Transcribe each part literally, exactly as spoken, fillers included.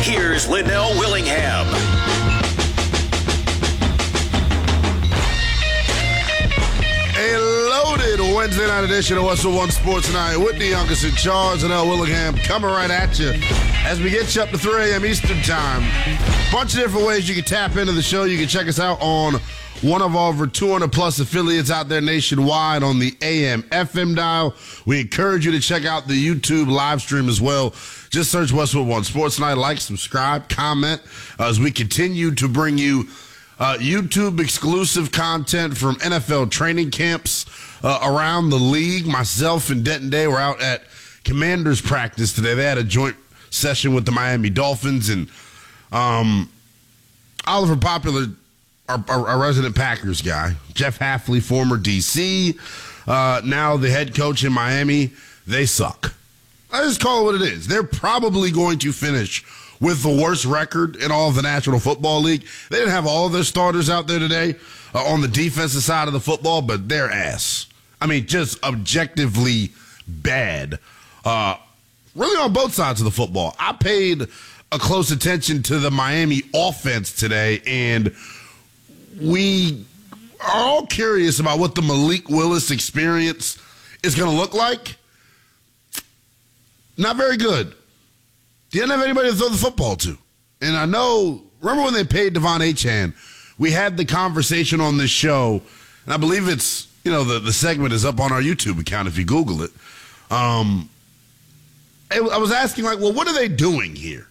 here's Linnell Willingham. A loaded Wednesday night edition of Westwood One Sports Night. Whitney Youngison, Charles, and L. Willingham coming right at you as we get you up to three a.m. Eastern Time. Bunch of different ways you can tap into the show. You can check us out on one of our over two hundred plus affiliates out there nationwide on the A M F M dial. We encourage you to check out the YouTube live stream as well. Just search Westwood One Sports Night. Like, subscribe, comment as we continue to bring you Uh, YouTube exclusive content from N F L training camps uh, around the league. Myself and Denton Day were out at Commanders practice today. They had a joint session with the Miami Dolphins, and um, Oliver Popular, our, our, our resident Packers guy, Jeff Hafley, former D C, uh, now the head coach in Miami, they suck. I just call it what it is. They're probably going to finish with the worst record in all of the National Football League. They didn't have all their starters out there today uh, on the defensive side of the football, but they're ass. I mean, just objectively bad. Uh, really on both sides of the football. I paid a close attention to the Miami offense today, and we are all curious about what the Malik Willis experience is going to look like. Not very good. They didn't have anybody to throw the football to. And I know, remember when they paid Devon Achane, we had the conversation on this show, and I believe it's, you know, the, the segment is up on our YouTube account if you Google it. Um, I was asking, like, well, what are they doing here?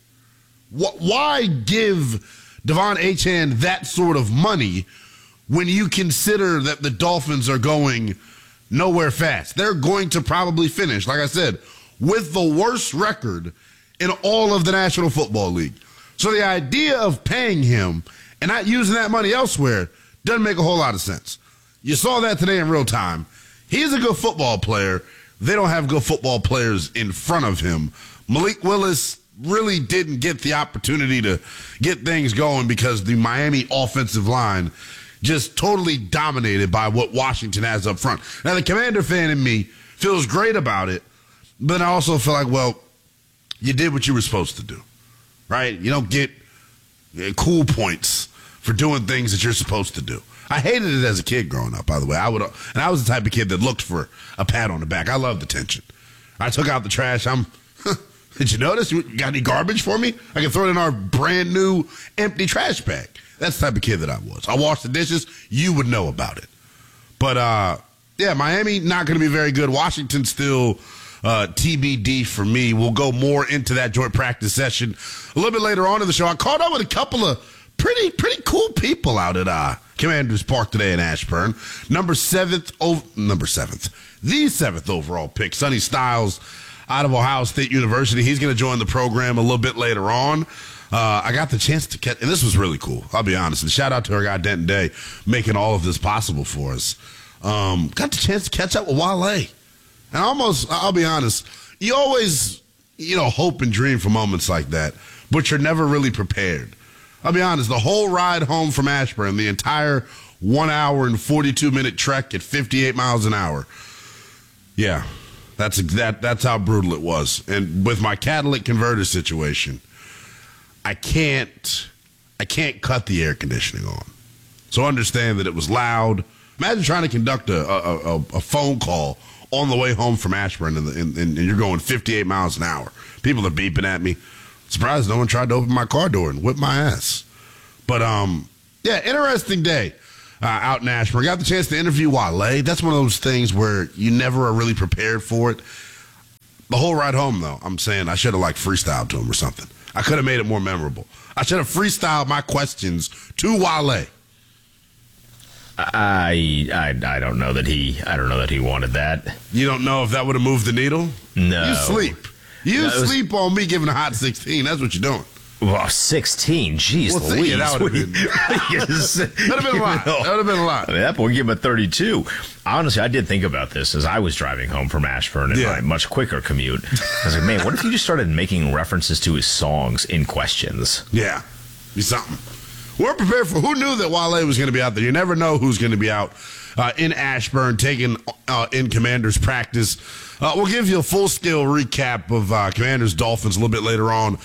Why give Devon Achane that sort of money when you consider that the Dolphins are going nowhere fast? They're going to probably finish, like I said, with the worst record in all of the National Football League. So the idea of paying him and not using that money elsewhere doesn't make a whole lot of sense. You saw that today in real time. He's a good football player. They don't have good football players in front of him. Malik Willis really didn't get the opportunity to get things going because the Miami offensive line just totally dominated by what Washington has up front. Now, the Commander fan in me feels great about it, but I also feel like, well, you did what you were supposed to do, right? You don't get cool points for doing things that you're supposed to do. I hated it as a kid growing up, by the way. I would, and I was the type of kid that looked for a pat on the back. I loved attention. I took out the trash. I'm, huh, did you notice? You got any garbage for me? I can throw it in our brand new empty trash bag. That's the type of kid that I was. I washed the dishes. You would know about it. But, uh, yeah, Miami not going to be very good. Washington still Uh, T B D for me. We'll go more into that joint practice session a little bit later on in the show. I caught up with a couple of pretty pretty cool people out at uh, Commanders Park today in Ashburn. Number seventh, oh, number seventh, the seventh overall pick, Sonny Styles out of Ohio State University. He's going to join the program a little bit later on. Uh, I got the chance to catch, and this was really cool, I'll be honest. And shout out to our guy Denton Day making all of this possible for us. Um, got the chance to catch up with Wale. And almost, I'll be honest, you always, you know, hope and dream for moments like that, but you're never really prepared. I'll be honest, the whole ride home from Ashburn, the entire one hour and forty-two minute trek at fifty-eight miles an hour. Yeah, that's that. That's how brutal it was. And with my catalytic converter situation, I can't, I can't cut the air conditioning on. So understand that it was loud. Imagine trying to conduct a, a, a, a phone call on the way home from Ashburn, and, and, and you're going fifty-eight miles an hour. People are beeping at me. Surprised no one tried to open my car door and whip my ass. But, um, yeah, interesting day uh, out in Ashburn. Got the chance to interview Wale. That's one of those things where you never are really prepared for it. The whole ride home, though, I'm saying I should have, like, freestyled to him or something. I could have made it more memorable. I should have freestyled my questions to Wale. I, I I don't know that he I don't know that he wanted that. You don't know if that would have moved the needle? No. You sleep. You no, sleep was, on me giving a hot sixteen. That's what you're doing. Well, sixteen. Jeez, well, Louise. Yeah, that would have been, that'd have been a lot. That would have been a lot. I mean, that boy give him a thirty-two. Honestly, I did think about this as I was driving home from Ashburn in yeah. my much quicker commute. I was like, man, what if you just started making references to his songs in questions? Yeah, be something. We're prepared for who knew that Wale was going to be out there. You never know who's going to be out uh, in Ashburn taking uh, in Commanders practice. Uh, we'll give you a full-scale recap of uh, Commanders Dolphins a little bit later on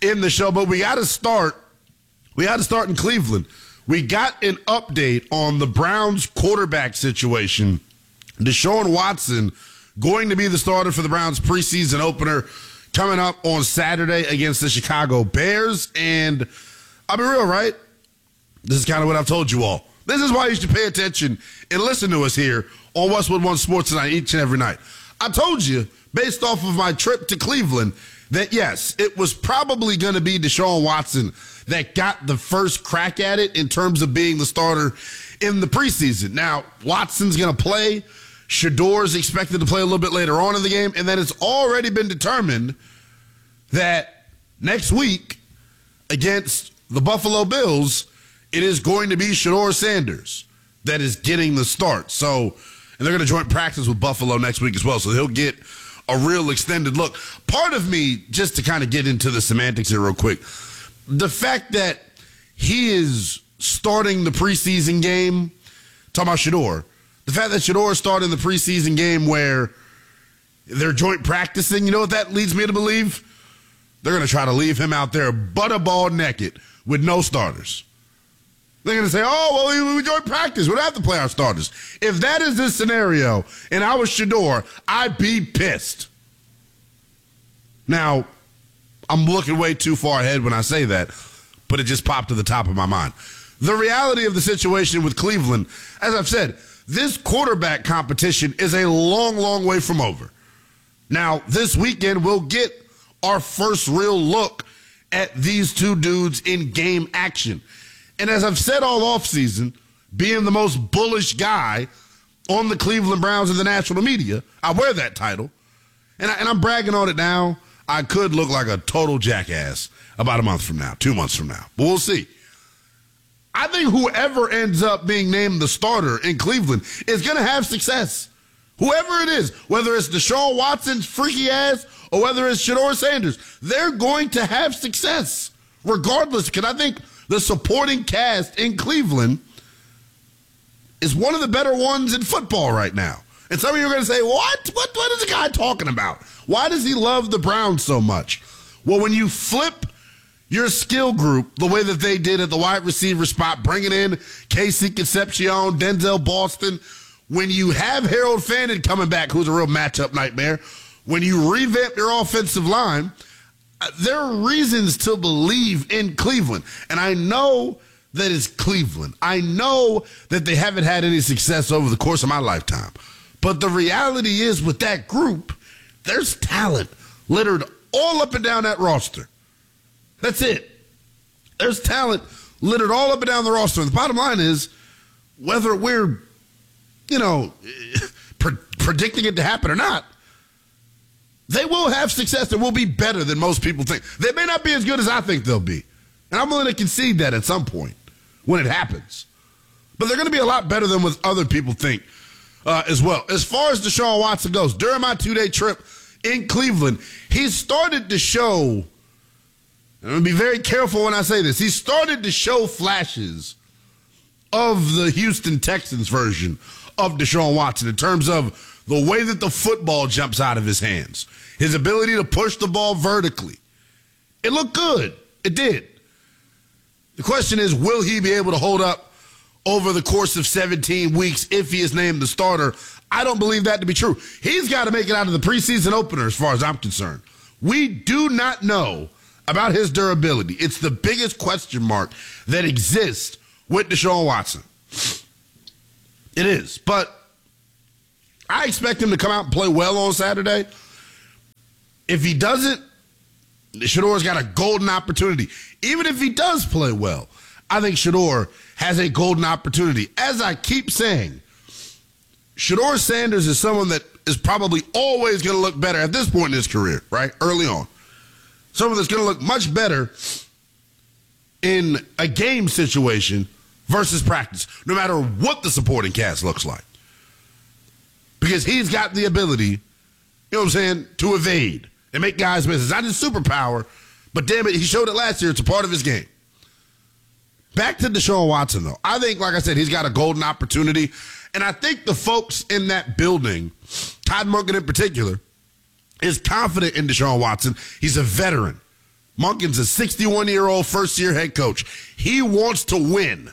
in the show, but we got to start. We got to start in Cleveland. We got an update on the Browns quarterback situation. Deshaun Watson going to be the starter for the Browns preseason opener coming up on Saturday against the Chicago Bears. And I'll be real, right? This is kind of what I've told you all. This is why you should pay attention and listen to us here on Westwood One Sports Tonight each and every night. I told you, based off of my trip to Cleveland, that yes, it was probably going to be Deshaun Watson that got the first crack at it in terms of being the starter in the preseason. Now, Watson's going to play. Shadour's expected to play a little bit later on in the game. And then it's already been determined that next week against the Buffalo Bills, it is going to be Shedeur Sanders that is getting the start. So, and they're going to joint practice with Buffalo next week as well. So he'll get a real extended look. Part of me, just to kind of get into the semantics here real quick, the fact that he is starting the preseason game, talking about Shedeur, the fact that Shedeur is starting the preseason game where they're joint practicing, you know what that leads me to believe? They're going to try to leave him out there butterball naked with no starters. They're going to say, oh, well, we, we joined practice. We don't have to play our starters. If that is the scenario and I was Shedeur, I'd be pissed. Now, I'm looking way too far ahead when I say that, but it just popped to the top of my mind. The reality of the situation with Cleveland, as I've said, this quarterback competition is a long, long way from over. Now, this weekend, we'll get our first real look at these two dudes in game action. And as I've said all offseason, being the most bullish guy on the Cleveland Browns in the national media, I wear that title. And, I, and I'm bragging on it now. I could look like a total jackass about a month from now, two months from now. But we'll see. I think whoever ends up being named the starter in Cleveland is going to have success. Whoever it is, whether it's Deshaun Watson's freaky ass or whether it's Shedeur Sanders, they're going to have success regardless. Because I think the supporting cast in Cleveland is one of the better ones in football right now. And some of you are going to say, what? What, what is the guy talking about? Why does he love the Browns so much? Well, when you flip your skill group the way that they did at the wide receiver spot, bringing in Casey Concepcion, Denzel Boston, when you have Harold Fannin coming back, who's a real matchup nightmare, when you revamp your offensive line, there are reasons to believe in Cleveland. And I know that it's Cleveland. I know that they haven't had any success over the course of my lifetime. But the reality is with that group, there's talent littered all up and down that roster. That's it. There's talent littered all up and down the roster. And the bottom line is, whether we're, you know, pre- predicting it to happen or not, they will have success and will be better than most people think. They may not be as good as I think they'll be. And I'm willing to concede that at some point when it happens. But they're going to be a lot better than what other people think uh, as well. As far as Deshaun Watson goes, during my two-day trip in Cleveland, he started to show, and I'm going to be very careful when I say this, he started to show flashes of the Houston Texans version of Deshaun Watson in terms of the way that the football jumps out of his hands, his ability to push the ball vertically. It looked good. It did. The question is, will he be able to hold up over the course of seventeen weeks if he is named the starter? I don't believe that to be true. He's got to make it out of the preseason opener as far as I'm concerned. We do not know about his durability. It's the biggest question mark that exists with Deshaun Watson. It is. But I expect him to come out and play well on Saturday. If he doesn't, Shedeur's got a golden opportunity. Even if he does play well, I think Shedeur has a golden opportunity. As I keep saying, Shedeur Sanders is someone that is probably always going to look better at this point in his career, right? Early on. Someone that's going to look much better in a game situation versus practice, no matter what the supporting cast looks like. Because he's got the ability, you know what I'm saying, to evade and make guys miss. It's not his superpower, but damn it, he showed it last year. It's a part of his game. Back to Deshaun Watson, though. I think, like I said, he's got a golden opportunity. And I think the folks in that building, Todd Monken in particular, is confident in Deshaun Watson. He's a veteran. Monken's a sixty-one-year-old first-year head coach. He wants to win.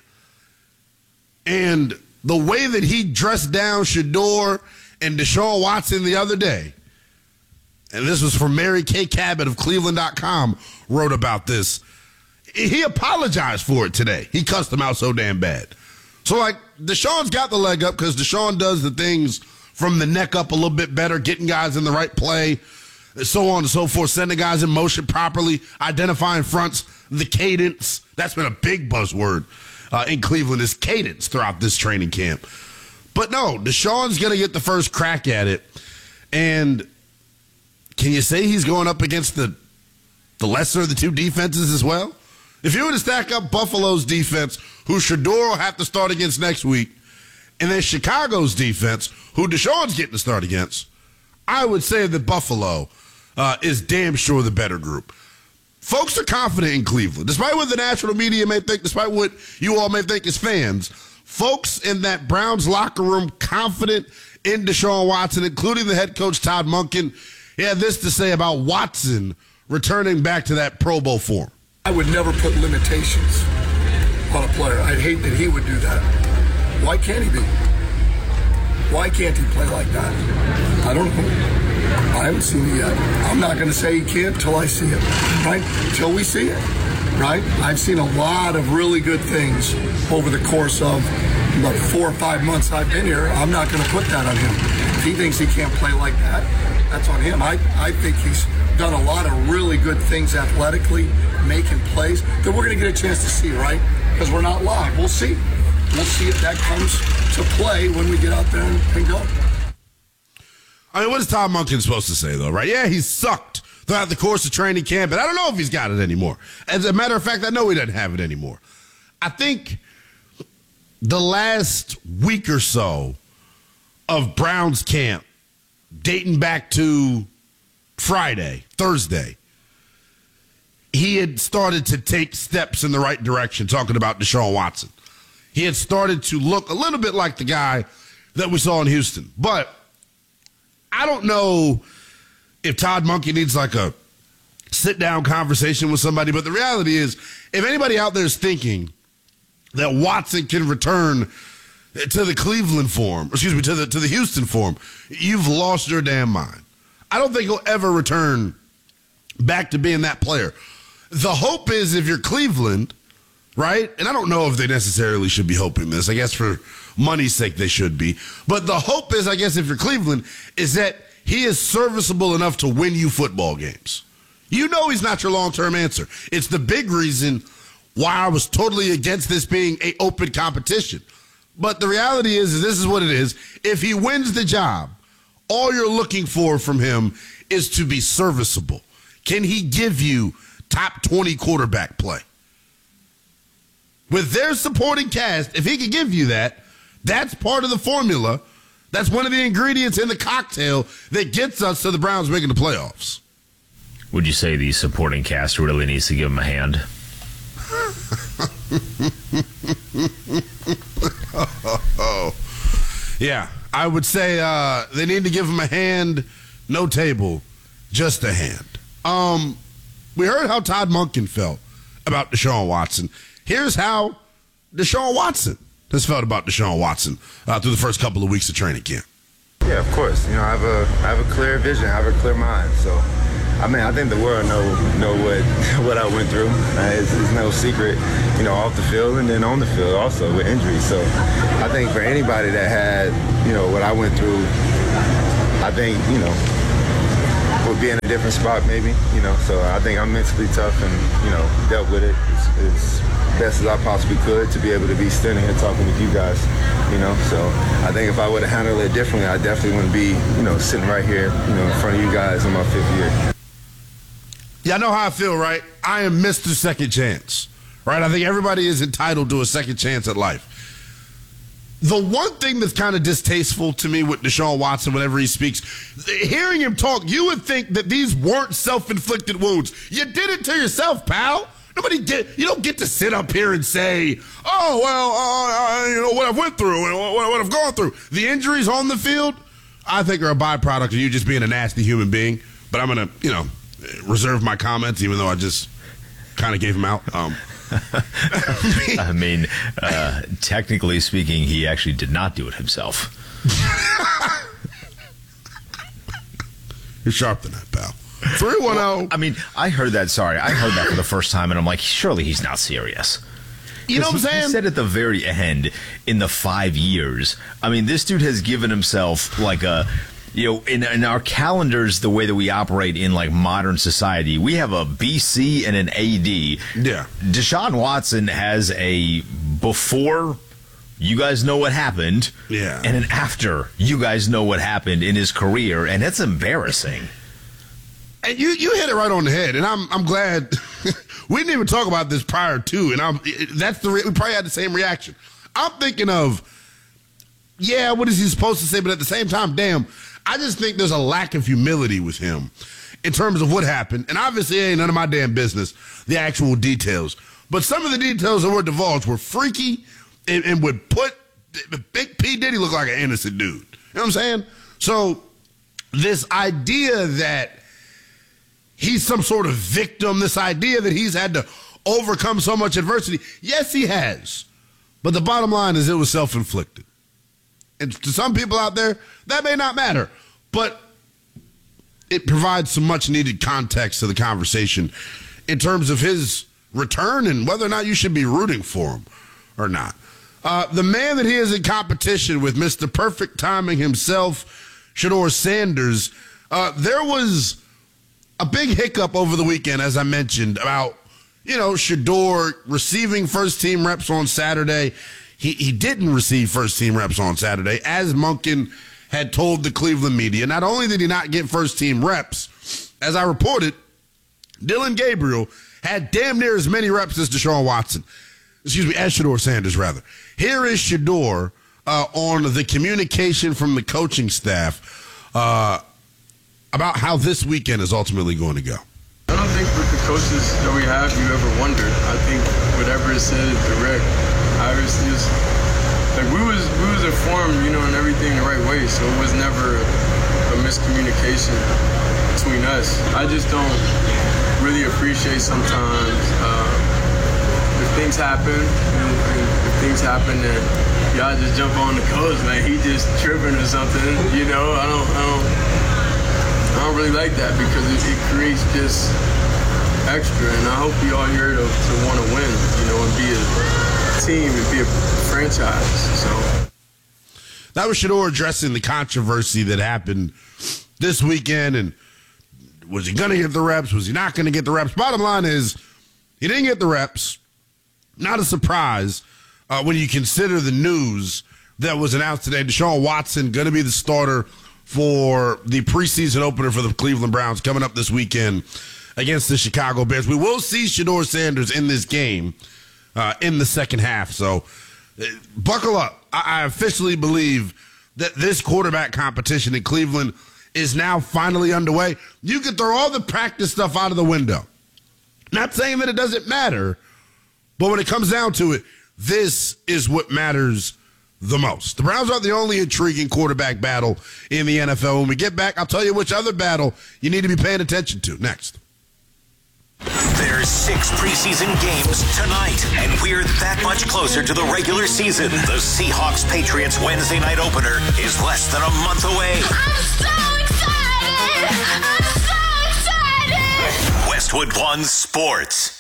And the way that he dressed down Shedeur and Deshaun Watson the other day, and this was from Mary Kay Cabot of Cleveland dot com, wrote about this. He apologized for it today. He cussed him out so damn bad. So, like, Deshaun's got the leg up because Deshaun does the things from the neck up a little bit better, getting guys in the right play, so on and so forth, sending guys in motion properly, identifying fronts, the cadence. That's been a big buzzword uh, in Cleveland, is cadence throughout this training camp. But no, Deshaun's going to get the first crack at it. And can you say he's going up against the the lesser of the two defenses as well? If you were to stack up Buffalo's defense, who Shedeur will have to start against next week, and then Chicago's defense, who Deshaun's getting to start against, I would say that Buffalo uh, is damn sure the better group. Folks are confident in Cleveland. Despite what the national media may think, despite what you all may think as fans, folks in that Browns locker room confident in Deshaun Watson, including the head coach Todd Monken. He had this to say about Watson returning back to that Pro Bowl form. I would never put limitations on a player. I'd hate that he would do that. Why can't he be? Why can't he play like that? I don't know. I haven't seen it yet. I'm not going to say he can't till I see it, right? Till we see it, right? I've seen a lot of really good things over the course of the four or five months I've been here. I'm not going to put that on him. If he thinks he can't play like that, that's on him. I, I think he's done a lot of really good things athletically, making plays that we're going to get a chance to see, right? Because we're not live. We'll see. We'll see if that comes to play when we get out there and, and go. I mean, what is Todd Monken supposed to say, though, right? Yeah, he's sucked throughout the course of training camp, and I don't know if he's got it anymore. As a matter of fact, I know he doesn't have it anymore. I think the last week or so of Browns camp, dating back to Friday, Thursday, he had started to take steps in the right direction, talking about Deshaun Watson. He had started to look a little bit like the guy that we saw in Houston. But I don't know if Todd Monken needs like a sit-down conversation with somebody. But the reality is, if anybody out there is thinking that Watson can return to the Cleveland form, excuse me, to the to the Houston form, you've lost your damn mind. I don't think he'll ever return back to being that player. The hope is, if you're Cleveland, right? And I don't know if they necessarily should be hoping this. I guess for money's sake they should be. But the hope is, I guess, if you're Cleveland, is that he is serviceable enough to win you football games. You know he's not your long-term answer. It's the big reason why I was totally against this being an open competition. But the reality is, is this is what it is. If he wins the job, all you're looking for from him is to be serviceable. Can he give you top twenty quarterback play? With their supporting cast, if he can give you that, that's part of the formula. That's one of the ingredients in the cocktail that gets us to the Browns making the playoffs. Would you say the supporting cast really needs to give him a hand? oh, yeah, I would say uh, they need to give him a hand, no table, just a hand. Um, we heard how Todd Monken felt about Deshaun Watson. Here's how Deshaun Watson has felt about Deshaun Watson uh, through the first couple of weeks of training camp. Yeah, of course. You know, I have a I have a clear vision, I have a clear mind. So, I mean, I think the world know know what what I went through. Uh, it's, it's no secret, you know, off the field and then on the field also with injuries. So, I think for anybody that had, you know, what I went through, I think, you know, would be in a different spot maybe, you know. So I think I'm mentally tough and, you know, dealt with it as, as best as I possibly could to be able to be standing here talking with you guys, you know. So I think if I would have handled it differently, I definitely wouldn't be, you know, sitting right here, you know, in front of you guys in my fifth year. Yeah, I know how I feel, right? I am Mister Second Chance, right? I think everybody is entitled to a second chance at life. The one thing that's kind of distasteful to me with Deshaun Watson whenever he speaks, hearing him talk, you would think that these weren't self-inflicted wounds. You did it to yourself, pal. Nobody get, you don't get to sit up here and say, oh, well, uh, uh, you know, what I've went through and what, what I've gone through. The injuries on the field, I think, are a byproduct of you just being a nasty human being. But I'm going to, you know, reserve my comments, even though I just kind of gave him out. Um, I mean, uh, technically speaking, he actually did not do it himself. You're sharp than that, pal. three one zero. Well, I mean, I heard that, sorry, I heard that for the first time, and I'm like, surely he's not serious. You know what I'm he, saying? He said at the very end, in the five years, I mean, this dude has given himself like a, you know, in, in our calendars, the way that we operate in like modern society, we have a B C and an A D. Yeah. Deshaun Watson has a before, you guys know what happened, yeah, and an after, you guys know what happened in his career, and it's embarrassing. And you, you hit it right on the head, and I'm I'm glad we didn't even talk about this prior to, and I'm that's the re- we probably had the same reaction. I'm thinking of, yeah, what is he supposed to say? But at the same time, damn, I just think there's a lack of humility with him in terms of what happened, and obviously it ain't none of my damn business, the actual details. But some of the details that were divulged were freaky and, and would put Big P. Diddy look like an innocent dude. You know what I'm saying? So this idea that he's some sort of victim, this idea that he's had to overcome so much adversity. Yes, he has. But the bottom line is it was self-inflicted. And to some people out there, that may not matter. But it provides some much-needed context to the conversation in terms of his return and whether or not you should be rooting for him or not. Uh, the man that he is in competition with, Mister Perfect Timing himself, Shedeur Sanders, uh, there was a big hiccup over the weekend, as I mentioned, about, you know, Shedeur receiving first-team reps on Saturday. He he didn't receive first-team reps on Saturday, as Monken had told the Cleveland media. Not only did he not get first-team reps, as I reported, Dillon Gabriel had damn near as many reps as Deshaun Watson. Excuse me, as Shedeur Sanders, rather. Here is Shedeur uh, on the communication from the coaching staff uh, about how this weekend is ultimately going to go. I don't think with the coaches that we have, you ever wondered. I think whatever is said is direct. Obviously, it's, like we was we was informed, you know, in everything the right way, so it was never a miscommunication between us. I just don't really appreciate sometimes uh, if things happen, and, and if things happen, then y'all just jump on the coach like he just tripping or something. You know, I don't, I don't. I don't really like that because it, it creates just extra, and I hope we all here to, to want to win, you know, and be a team and be a franchise. So that was Shedeur addressing the controversy that happened this weekend, and was he going to get the reps? Was he not going to get the reps? Bottom line is he didn't get the reps. Not a surprise uh, when you consider the news that was announced today. Deshaun Watson going to be the starter for the preseason opener for the Cleveland Browns coming up this weekend against the Chicago Bears. We will see Shedeur Sanders in this game uh, in the second half. So uh, buckle up. I, I officially believe that this quarterback competition in Cleveland is now finally underway. You can throw all the practice stuff out of the window. Not saying that it doesn't matter, but when it comes down to it, this is what matters the most. The Browns aren't the only intriguing quarterback battle in the N F L. When we get back, I'll tell you which other battle you need to be paying attention to next. There's six preseason games tonight, and we're that much closer to the regular season. The Seahawks-Patriots Wednesday night opener is less than a month away. I'm so excited! I'm so excited! Westwood One Sports.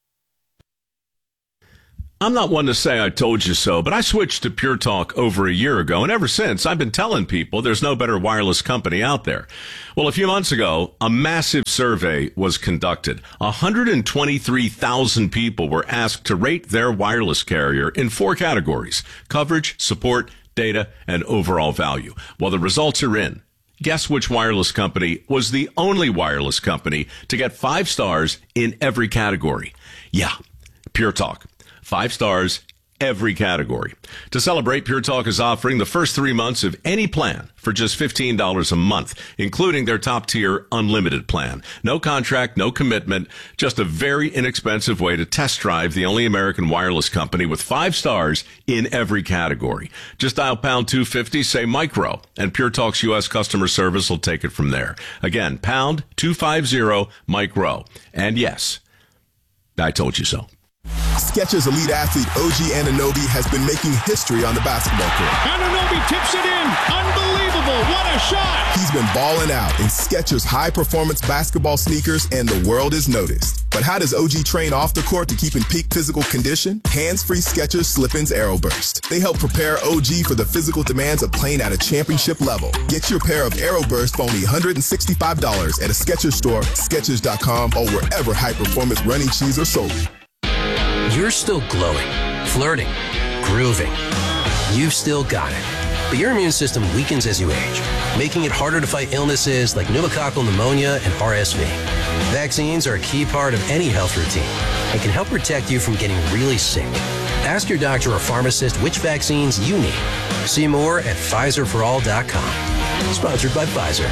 I'm not one to say I told you so, but I switched to Pure Talk over a year ago, and ever since, I've been telling people there's no better wireless company out there. Well, a few months ago, a massive survey was conducted. one hundred twenty-three thousand people were asked to rate their wireless carrier in four categories: coverage, support, data, and overall value. Well, the results are in. Guess which wireless company was the only wireless company to get five stars in every category? Yeah, Pure Talk. Five stars every category. To celebrate, Pure Talk is offering the first three months of any plan for just fifteen dollars a month, including their top-tier unlimited plan. No contract, no commitment, just a very inexpensive way to test drive the only American wireless company with five stars in every category. Just dial pound two fifty, say micro, and Pure Talk's U S customer service will take it from there. Again, pound two fifty, micro. And yes, I told you so. Skechers elite athlete O G Anunoby has been making history on the basketball court. Anunoby tips it in. Unbelievable. What a shot. He's been balling out in Skechers high-performance basketball sneakers, and the world has noticed. But how does O G train off the court to keep in peak physical condition? Hands-free Skechers Slip-ins Aeroburst. They help prepare O G for the physical demands of playing at a championship level. Get your pair of Aeroburst for only one hundred sixty-five dollars at a Skechers store, Skechers dot com, or wherever high-performance running shoes are sold. You're still glowing, flirting, grooving. You've still got it. But your immune system weakens as you age, making it harder to fight illnesses like pneumococcal pneumonia and R S V. Vaccines are a key part of any health routine and can help protect you from getting really sick. Ask your doctor or pharmacist which vaccines you need. See more at Pfizer for all dot com. Sponsored by Pfizer.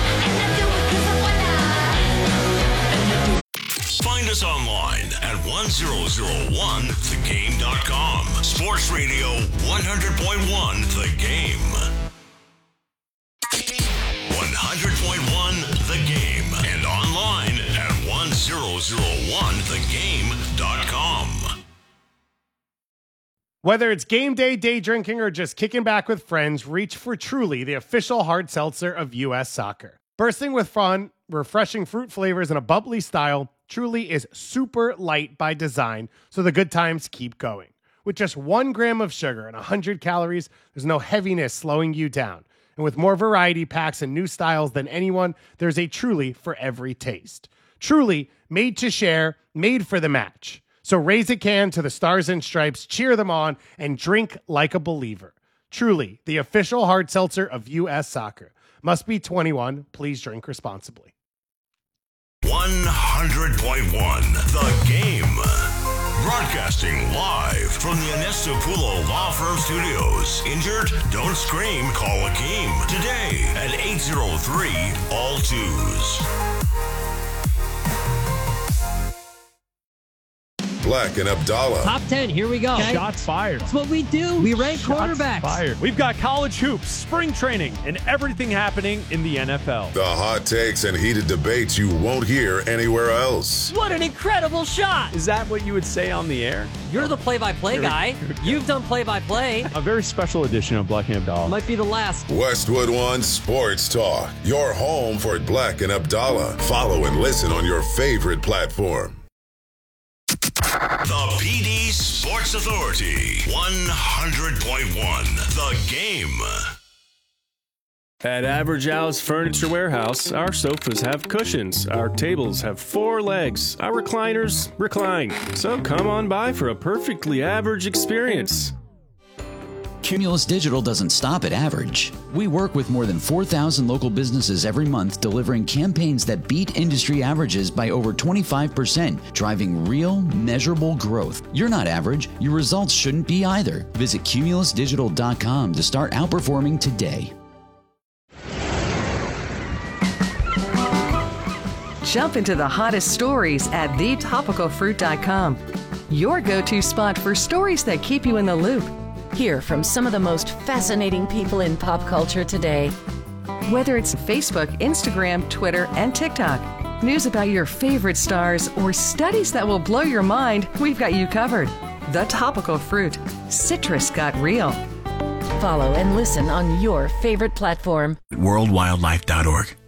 Find us online at one thousand one the game dot com. Sports Radio one hundred point one The Game. one hundred point one The Game. And online at one thousand one the game dot com. Whether it's game day, day drinking, or just kicking back with friends, reach for Truly, the official hard seltzer of U S Soccer. Bursting with fun, refreshing fruit flavors, and a bubbly style, Truly is super light by design, so the good times keep going. With just one gram of sugar and one hundred calories, there's no heaviness slowing you down. And with more variety packs and new styles than anyone, there's a Truly for every taste. Truly, made to share, made for the match. So raise a can to the Stars and Stripes, cheer them on, and drink like a believer. Truly, the official hard seltzer of U S Soccer. Must be twenty-one. Please drink responsibly. one hundred point one The Game. Broadcasting live from the Anestapulo Law Firm Studios. Injured? Don't scream. Call Akeem today at eight oh three all twos. Black and Abdallah. Top ten, here we go. Okay. Shots fired. That's what we do. We rank Shots quarterbacks. Fired. We've got college hoops, spring training, and everything happening in the N F L. The hot takes and heated debates you won't hear anywhere else. What an incredible shot. Is that what you would say on the air? You're the play-by-play guy. You've done play-by-play. A very special edition of Black and Abdallah. Might be the last. Westwood One Sports Talk. Your home for Black and Abdallah. Follow and listen on your favorite platform. The P D Sports Authority, one hundred point one The Game. At Average Al's Furniture Warehouse, our sofas have cushions, our tables have four legs, our recliners recline. So come on by for a perfectly average experience. Cumulus Digital doesn't stop at average. We work with more than four thousand local businesses every month, delivering campaigns that beat industry averages by over twenty-five percent, driving real, measurable growth. You're not average. Your results shouldn't be either. Visit cumulus digital dot com to start outperforming today. Jump into the hottest stories at the topical fruit dot com. Your go-to spot for stories that keep you in the loop. Hear from some of the most fascinating people in pop culture today. Whether it's Facebook, Instagram, Twitter, and TikTok, news about your favorite stars, or studies that will blow your mind, we've got you covered. The Topical Fruit. Citrus got real. Follow and listen on your favorite platform. world wildlife dot org.